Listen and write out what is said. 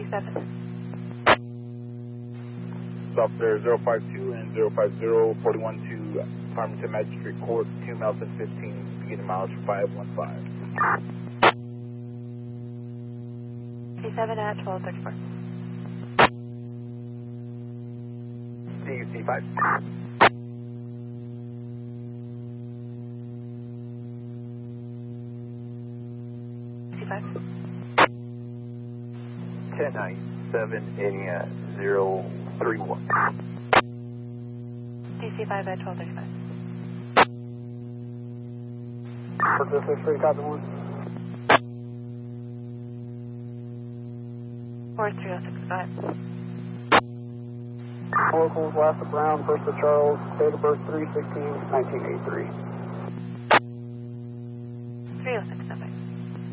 27. Stop there 052 and 050, 41 to Farmington Magistrate Court, 2 miles and 15, beginning mileage 515. 27 at 1234. DUC 5. C5. 1097 ending at 031. DC5 at 1235. Purchase 3, copy 1. 43065. Locals, last of Brown, first of Charles, date of birth 3/16/1983.